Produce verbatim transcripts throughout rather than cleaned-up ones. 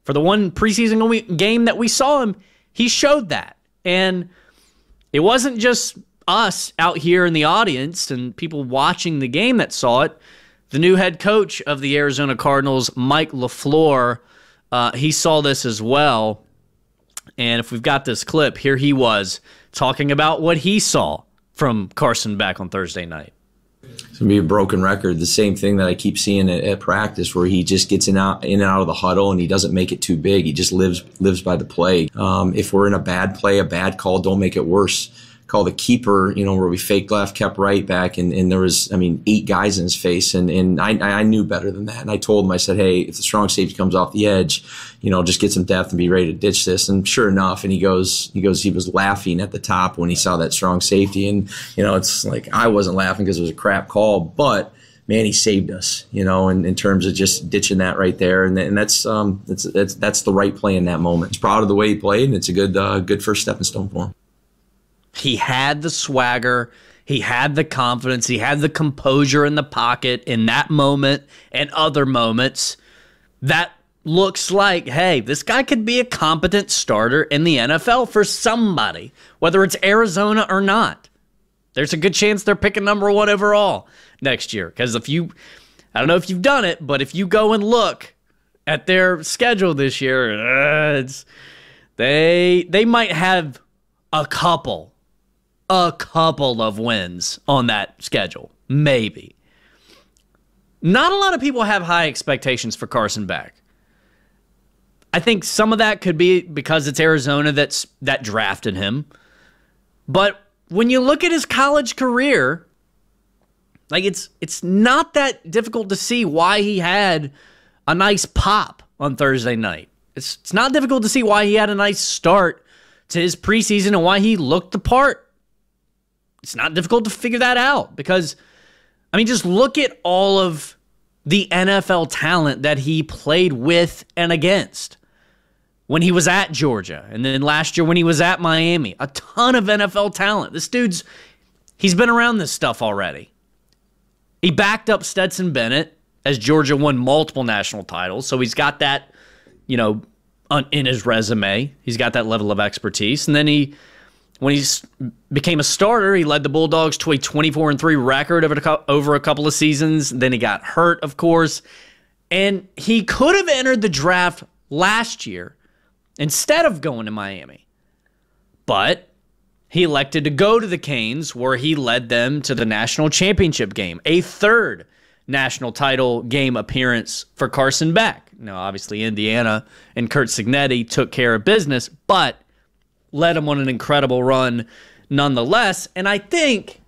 For the one preseason game that we saw him, he showed that. And it wasn't just us out here in the audience and people watching the game that saw it. The new head coach of the Arizona Cardinals, Mike LaFleur, uh, he saw this as well. And if we've got this clip, here he was talking about what he saw from Carson Beck on Thursday night. It's going to be a broken record. The same thing that I keep seeing at, at practice, where he just gets in, out, in and out of the huddle and he doesn't make it too big. He just lives lives by the play. Um, if we're in a bad play, a bad call, don't make it worse. Call the keeper, you know, where we faked left, kept right back, and, and there was, I mean, eight guys in his face, and, and I, I knew better than that. And I told him, I said, hey, if the strong safety comes off the edge, you know, just get some depth and be ready to ditch this. And sure enough, and he goes, he goes, he was laughing at the top when he saw that strong safety. And, you know, it's like, I wasn't laughing because it was a crap call, but man, he saved us, you know, in, in terms of just ditching that right there. And, and that's, um, that's, that's, that's the right play in that moment. He's proud of the way he played, and it's a good, uh, good first stepping stone for him. He had the swagger, he had the confidence, he had the composure in the pocket in that moment and other moments. That looks like, hey, this guy could be a competent starter in the N F L for somebody, whether it's Arizona or not. There's a good chance they're picking number one overall next year. Because if you, I don't know if you've done it, but if you go and look at their schedule this year, uh, it's, they they might have a couple. A couple of wins on that schedule. Maybe. Not a lot of people have high expectations for Carson Beck. I think some of that could be because it's Arizona that's that drafted him. But when you look at his college career, like it's it's not that difficult to see why he had a nice pop on Thursday night. It's it's not difficult to see why he had a nice start to his preseason and why he looked the part. It's not difficult to figure that out because, I mean, just look at all of the N F L talent that he played with and against when he was at Georgia. And then last year when he was at Miami, a ton of N F L talent. This dude's, he's been around this stuff already. He backed up Stetson Bennett as Georgia won multiple national titles. So he's got that, you know, in his resume. He's got that level of expertise. And then he, when he became a starter, he led the Bulldogs to a twenty-four and three record over, over a couple of seasons. Then he got hurt, of course. And he could have entered the draft last year instead of going to Miami. But he elected to go to the Canes, where he led them to the national championship game, a third national title game appearance for Carson Beck. Now, obviously, Indiana and Curt Cignetti took care of business, but led him on an incredible run nonetheless. And I think,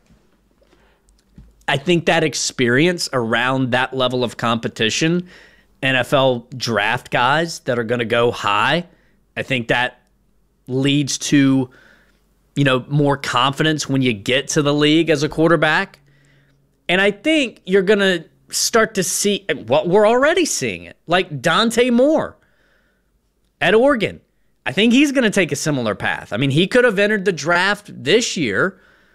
I think that experience around that level of competition, N F L draft guys that are going to go high, I think that leads to, you know, more confidence when you get to the league as a quarterback. And I think you're going to start to see, well, we're already seeing it, like Dante Moore at Oregon. I think he's going to take a similar path. I mean, he could have entered the draft this year,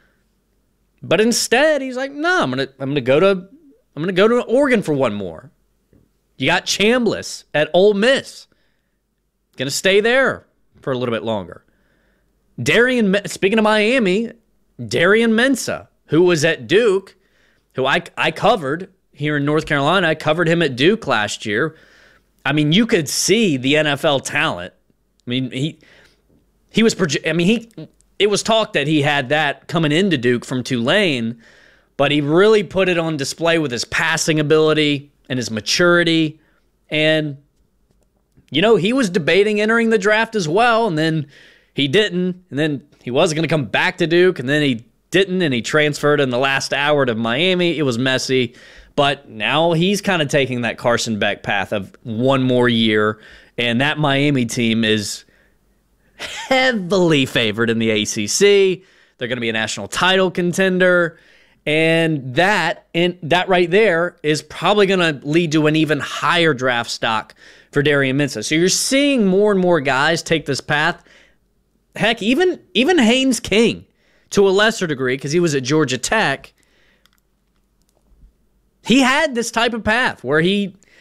but instead he's like, no, I'm going to I'm going to go to I'm going to go to Oregon for one more. You got Chambliss at Ole Miss. Going to stay there for a little bit longer. Darian, speaking of Miami, Darian Mensah, who was at Duke, who I I covered here in North Carolina. I covered him at Duke last year. I mean, you could see the N F L talent. I mean, he he was. I mean, he. It was talk that he had that coming into Duke from Tulane, but he really put it on display with his passing ability and his maturity. And you know, he was debating entering the draft as well, and then he didn't. And then he was going to come back to Duke, and then he didn't, and he transferred in the last hour to Miami. It was messy, but now he's kind of taking that Carson Beck path of one more year. And that Miami team is heavily favored in the A C C. They're going to be a national title contender. And that and that right there is probably going to lead to an even higher draft stock for Darian Mensah. So you're seeing more and more guys take this path. Heck, even, even Haynes King, to a lesser degree, because he was at Georgia Tech, he had this type of path where he...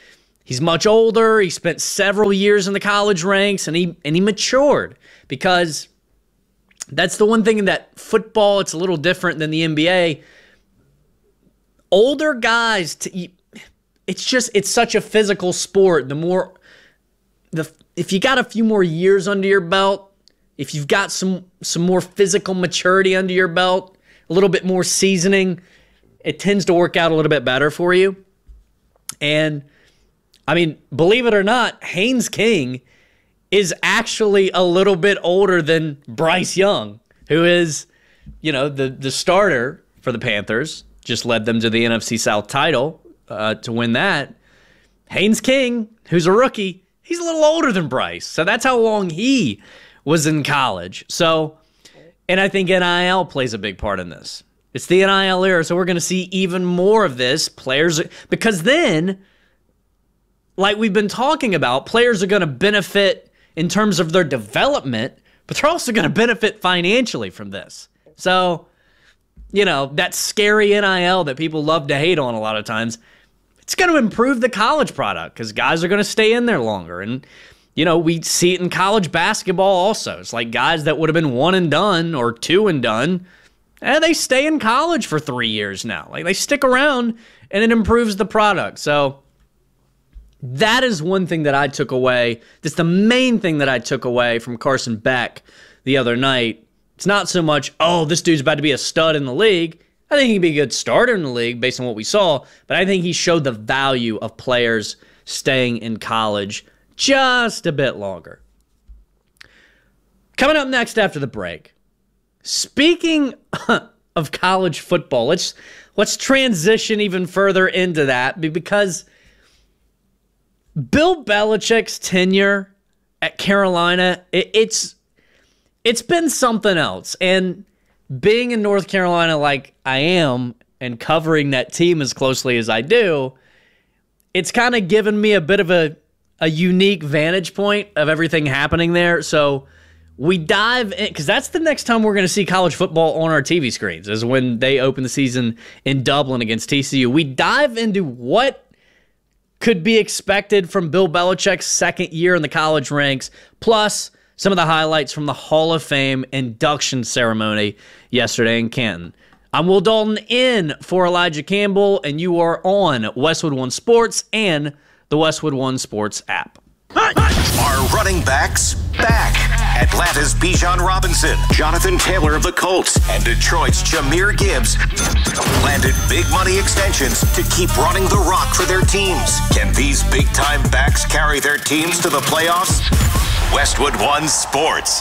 He's much older. He spent several years in the college ranks, and he and he matured, because that's the one thing in that football, it's a little different than the N B A. Older guys, to, it's just, it's such a physical sport. The more, the if you got a few more years under your belt, if you've got some some more physical maturity under your belt, a little bit more seasoning, it tends to work out a little bit better for you. And I mean, believe it or not, Haynes King is actually a little bit older than Bryce Young, who is, you know, the, the starter for the Panthers, just led them to the N F C South title uh, to win that. Haynes King, who's a rookie, he's a little older than Bryce. So that's how long he was in college. So, and I think N I L plays a big part in this. It's the N I L era, so we're going to see even more of this. Players, because then, like we've been talking about, players are going to benefit in terms of their development, but they're also going to benefit financially from this. So, you know, that scary N I L that people love to hate on a lot of times, it's going to improve the college product because guys are going to stay in there longer. And, you know, we see it in college basketball also. It's like guys that would have been one and done or two and done, and they stay in college for three years now. Like, they stick around, and it improves the product. So that is one thing that I took away. That's the main thing that I took away from Carson Beck the other night. It's not so much, oh, this dude's about to be a stud in the league. I think he can be a good starter in the league based on what we saw, but I think he showed the value of players staying in college just a bit longer. Coming up next after the break, speaking of college football, let's let's transition even further into that, because Bill Belichick's tenure at Carolina, it, it's it's been something else. And being in North Carolina like I am and covering that team as closely as I do, it's kind of given me a bit of a, a unique vantage point of everything happening there. So we dive in, because that's the next time we're going to see college football on our T V screens, is when they open the season in Dublin against T C U. We dive into what could be expected from Bill Belichick's second year in the college ranks, plus some of the highlights from the Hall of Fame induction ceremony yesterday in Canton. I'm Will Dalton in for Elijah Campbell, and you are on Westwood One Sports and the Westwood One Sports app. Are running backs back? Atlanta's Bijan Robinson, Jonathan Taylor of the Colts, and Detroit's Jahmyr Gibbs landed big money extensions to keep running the rock for their teams. Can these big-time backs carry their teams to the playoffs? Westwood One Sports.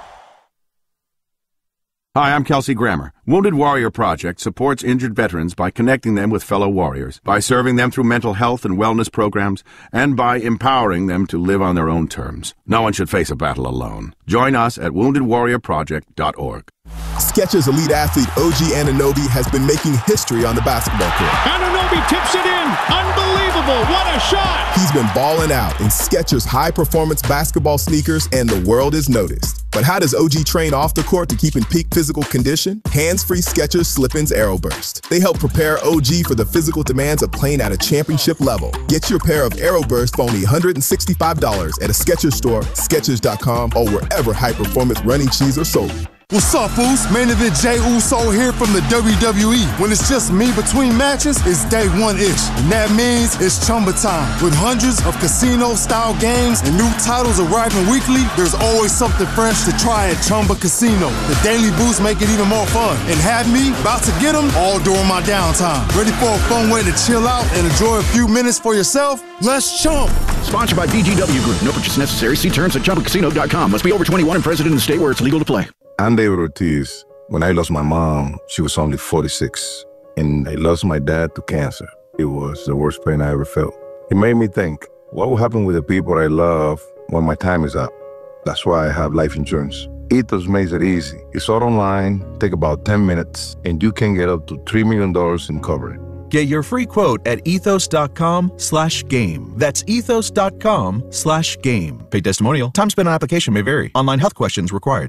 Hi, I'm Kelsey Grammer. Wounded Warrior Project supports injured veterans by connecting them with fellow warriors, by serving them through mental health and wellness programs, and by empowering them to live on their own terms. No one should face a battle alone. Join us at wounded warrior project dot org. Skechers elite athlete O G Anunoby has been making history on the basketball court. Anunoby tips it in. Unbelievable. What a shot. He's been balling out in Skechers high-performance basketball sneakers, and the world is noticed. But how does O G train off the court to keep in peak physical condition? Hands-free Skechers Slip-ins Aeroburst. They help prepare O G for the physical demands of playing at a championship level. Get your pair of Aeroburst for only one hundred sixty-five dollars at a Skechers store, Skechers dot com, or wherever high-performance running shoes are sold. What's up, Foos? Main event Jey Uso here from the W W E. When it's just me between matches, it's day one-ish. And that means it's Chumba time. With hundreds of casino-style games and new titles arriving weekly, there's always something fresh to try at Chumba Casino. The daily boosts make it even more fun. And have me about to get them all during my downtime. Ready for a fun way to chill out and enjoy a few minutes for yourself? Let's chump. Sponsored by B G W Group. No purchase necessary. See terms at chumba casino dot com. Must be over twenty-one and present in the state where it's legal to play. I'm David Ortiz. When I lost my mom, she was only forty-six, and I lost my dad to cancer. It was the worst pain I ever felt. It made me think, what will happen with the people I love when my time is up? That's why I have life insurance. Ethos makes it easy. It's all online, take about ten minutes, and you can get up to three million dollars in coverage. Get your free quote at ethos dot com slash game. That's ethos dot com slash game. Paid testimonial. Time spent on application may vary. Online health questions required.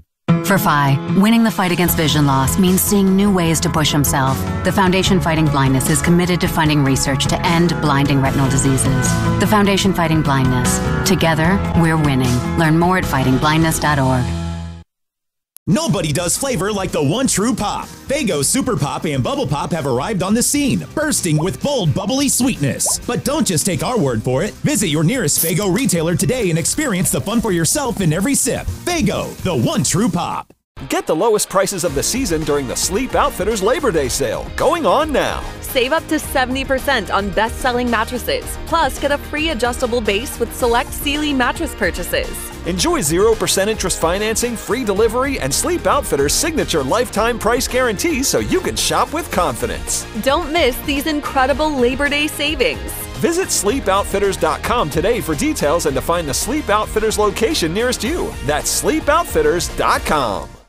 For Phi, winning the fight against vision loss means seeing new ways to push himself. The Foundation Fighting Blindness is committed to funding research to end blinding retinal diseases. The Foundation Fighting Blindness. Together, we're winning. Learn more at fighting blindness dot org. Nobody does flavor like the one true pop. Faygo Super Pop and Bubble Pop have arrived on the scene, bursting with bold, bubbly sweetness. But don't just take our word for it. Visit your nearest Faygo retailer today and experience the fun for yourself in every sip. Faygo, the one true pop. Get the lowest prices of the season during the Sleep Outfitters Labor Day sale, going on now. Save up to seventy percent on best-selling mattresses. Plus, get a free adjustable base with select Sealy mattress purchases. Enjoy zero percent interest financing, free delivery, and Sleep Outfitters' signature lifetime price guarantee so you can shop with confidence. Don't miss these incredible Labor Day savings. Visit sleep outfitters dot com today for details and to find the Sleep Outfitters location nearest you. That's sleep outfitters dot com.